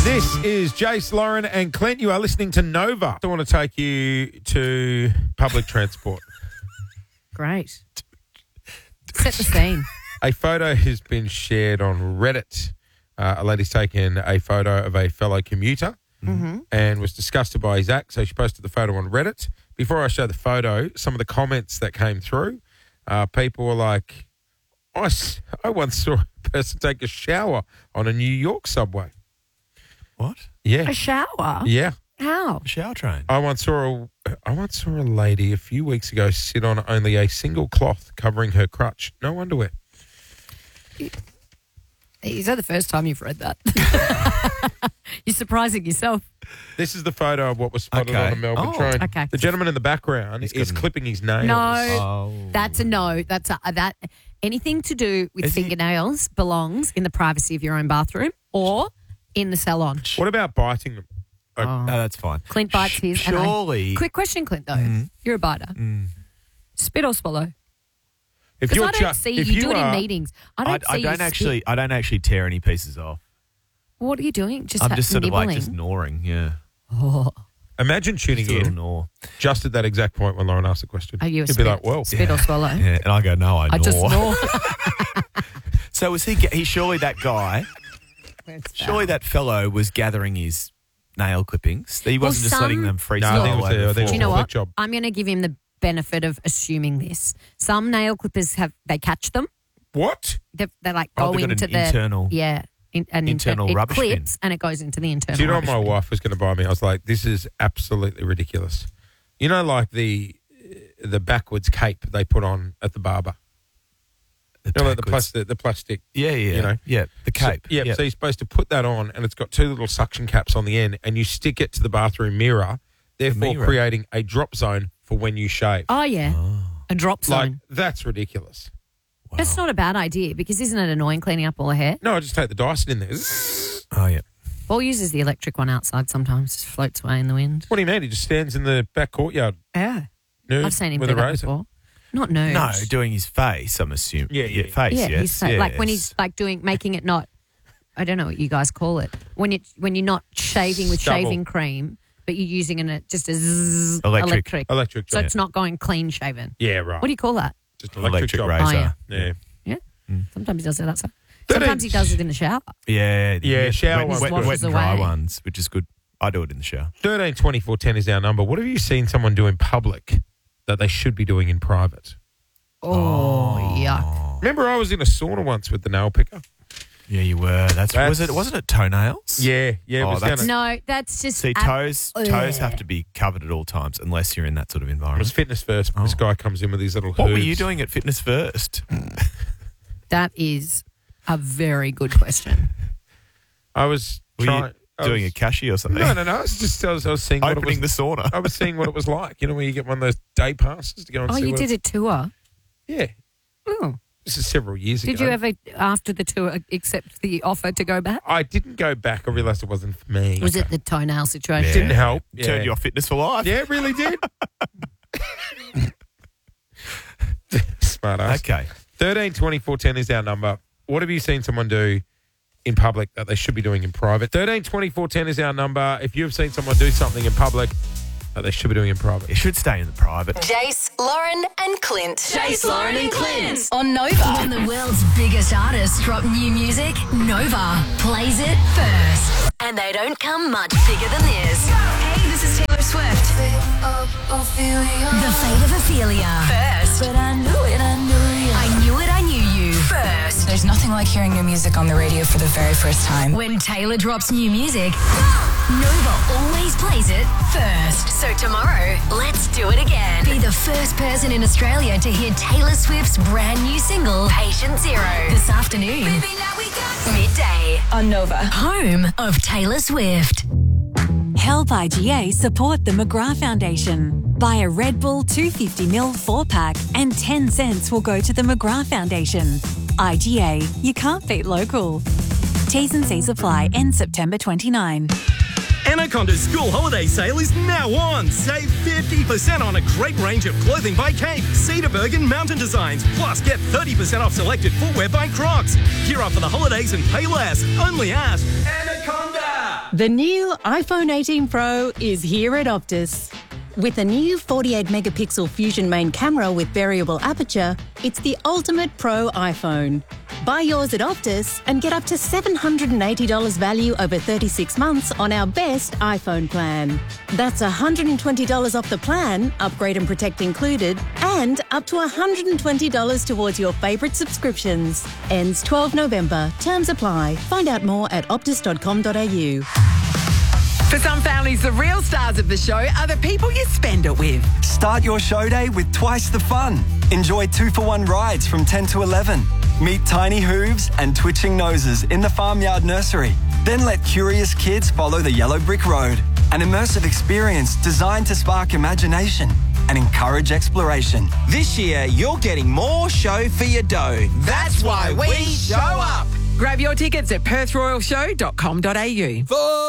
This is Jace, Lauren and Clint. You are listening to Nova. I want to take you to public transport. Great. Set the scene. A photo has been shared on Reddit. A lady's taken a photo of a fellow commuter and was disgusted by his act, so she posted the photo on Reddit. Before I show the photo, some of the comments that came through, people were like, I once saw a person take a shower on a New York subway. What? Yeah. A shower? Yeah. How? A shower train. I once saw a lady a few weeks ago sit on only a single cloth covering her crutch. No underwear. Is that the first time you've read that? You're surprising yourself. This is the photo of what was spotted Okay. on a Melbourne Oh, train. okay. The gentleman in the background is clipping his nails. No, that's a no. That's that. Anything to do with Is he- fingernails belongs in the privacy of your own bathroom or in the salon. What about biting them? No, that's fine. Clint bites his. and I- Surely. Quick question, Clint, though. You're a biter. Spit or swallow? If Because you're I don't see you do it in meetings. I don't see you spit. I don't actually tear any pieces off. What are you doing? I'm just sort nibbling? of like just gnawing. Yeah. Oh. Imagine tuning Just a little in gnaw. just at that exact point when Lauren asked the question. Are you a You'd spit? be like, well, Spit or swallow? Yeah, and I go, no, I gnaw. I just gnaw. So was he surely that guy, surely that fellow was gathering his nail clippings. He wasn't just letting them freeze No, I think all it was over a- I the think Do floor. you know Quick what? job. I'm going to give him the benefit of assuming this. Some nail clippers they catch them. what? They like Oh, go they've got into an the internal- an internal it rubbish bin. clips and it goes into the internal. Do you know what rubbish my bin. wife was going to buy me? I was like, this is absolutely ridiculous. You know, like the backwards cape they put on at the barber. You know, like the plastic. Yeah. You know? Yeah, the cape. So, so you're supposed to put that on and it's got two little suction caps on the end and you stick it to the bathroom mirror, therefore mirror. creating a drop zone for when you shave. Oh yeah, a drop zone. Like, that's ridiculous. Wow. That's not a bad idea because isn't it annoying cleaning up all the hair? No, I just take the Dyson in there. Oh, yeah. Paul uses the electric one outside sometimes, just floats away in the wind. What do you mean? He just stands in the back courtyard Yeah, nude I've seen him with do a that razor. before. Not nude. No, doing his face, I'm assuming. Yeah. Face, Yeah, yes. he's like when he's like making it not. I don't know what you guys call it when you're not shaving with Stubble. shaving cream, but you're using it just a zzz, Electric. Electric So job. it's not going clean shaven. Yeah, right. What do you call that? Just an electric job. razor. Oh, yeah. Yeah. Yeah. Sometimes he does it outside. 13 Sometimes he does it in the shower. Yeah, shower wet, ones. wet, wet and dry Away. ones, which is good. I do it in the shower. 13 24 10 is our number. What have you seen someone do in public that they should be doing in private? Oh, yuck. Remember, I was in a sauna once with the nail picker. Yeah, you were. Wasn't it toenails? Yeah. It Oh, was that's- down at- No, that's just See, toes have to be covered at all times unless you're in that sort of It was environment. Fitness First. This guy comes in with these little What were hooves. you doing at Fitness First? That is a very good question. I was Were trying. you doing a cashy or something? No. I was just I was seeing what it was. Opening the sauna. I was seeing what it was like. You know, where you get one of those day passes to go and Oh, see you what did it's- a tour? Yeah. Oh. This is several years ago. Did you ever, after the tour, accept the offer to go back? I didn't go back. I realised it wasn't for me. Was it the toenail situation? Didn't help. Turned you off fitness for life. Yeah, it really did. Smart ass. Okay. 13 24 10 is our number. What have you seen someone do in public that they should be doing in private? 13 24 10 is our number. If you've seen someone do something in public that they should be doing in private. It should stay in the private. Jace, Lauren, and Clint. Jace, Lauren, and Clint. On Nova. When the world's biggest artists drop new music, Nova plays it first. And they don't come much bigger than this. Hey, this is Taylor Swift. The Fate of Ophelia. First. But I knew it, I knew you. First. There's nothing like hearing new music on the radio for the very first time. When Taylor drops new music, Nova always plays it first. So tomorrow, let's do it again. Be the first person in Australia to hear Taylor Swift's brand new single, Patient Zero, this afternoon. Midday. On Nova. Home of Taylor Swift. Help IGA support the McGrath Foundation. Buy a Red Bull 250ml 4-pack and 10 cents will go to the McGrath Foundation. IGA, you can't beat local. T's and C's apply. End September 29. Anaconda's school holiday sale is now on. Save 50% on a great range of clothing by Cape, Cedarburg and Mountain Designs. Plus, get 30% off selected footwear by Crocs. Gear up for the holidays and pay less. Only at Anaconda. The new iPhone 18 Pro is here at Optus. With a new 48-megapixel Fusion main camera with variable aperture, it's the ultimate pro iPhone. Buy yours at Optus and get up to $780 value over 36 months on our best iPhone plan. That's $120 off the plan, upgrade and protect included, and up to $120 towards your favourite subscriptions. Ends 12 November. Terms apply. Find out more at optus.com.au. For some families, the real stars of the show are the people you spend it with. Start your show day with twice the fun. Enjoy 2-for-1 rides from 10 to 11. Meet tiny hooves and twitching noses in the Farmyard Nursery. Then let curious kids follow the yellow brick road. An immersive experience designed to spark imagination and encourage exploration. This year, you're getting more show for your dough. That's why we show up. Grab your tickets at perthroyalshow.com.au.